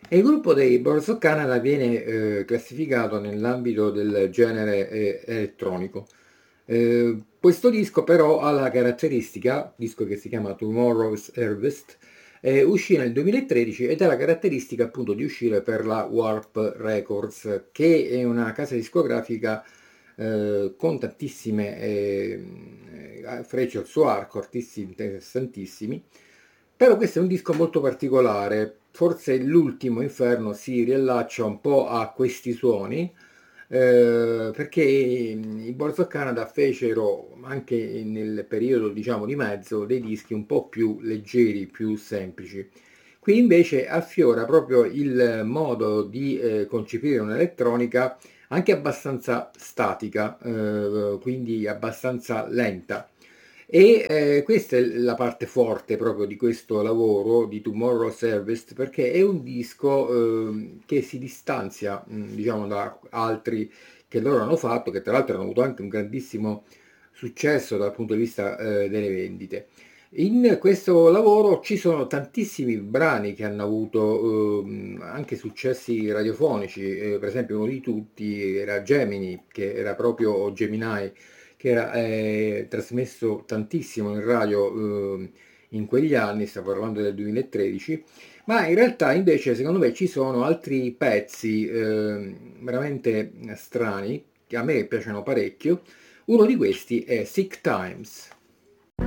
E il gruppo dei Birds of Canada viene classificato nell'ambito del genere elettronico. Questo disco però ha la caratteristica, disco che si chiama Tomorrow's Harvest, uscì nel 2013 ed ha la caratteristica appunto di uscire per la Warp Records, che è una casa discografica con tantissime frecce al suo arco, artisti interessantissimi. Però questo è un disco molto particolare, forse l'ultimo Inferno si riallaccia un po' a questi suoni, perché i Boys of Canada fecero anche nel periodo diciamo di mezzo dei dischi un po' più leggeri, più semplici. Qui invece affiora proprio il modo di concepire un'elettronica anche abbastanza statica, quindi abbastanza lenta. E questa è la parte forte proprio di questo lavoro di Tomorrow's Harvest, perché è un disco che si distanzia, diciamo, da altri che loro hanno fatto, che tra l'altro hanno avuto anche un grandissimo successo dal punto di vista delle vendite. In questo lavoro ci sono tantissimi brani che hanno avuto anche successi radiofonici, per esempio uno di tutti era Gemini, che era proprio Gemini, che era trasmesso tantissimo in radio in quegli anni, sto parlando del 2013, ma in realtà invece secondo me ci sono altri pezzi veramente strani, che a me piacciono parecchio. Uno di questi è Sick Times.